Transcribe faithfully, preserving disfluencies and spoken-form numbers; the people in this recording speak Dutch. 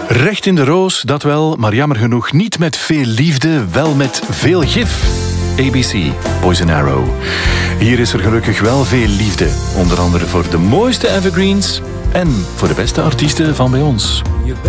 Recht in de roos, dat wel, maar jammer genoeg niet met veel liefde, wel met veel gif. A B C, Poison Arrow. Hier is er gelukkig wel veel liefde. Onder andere voor de mooiste evergreens en voor de beste artiesten van bij ons.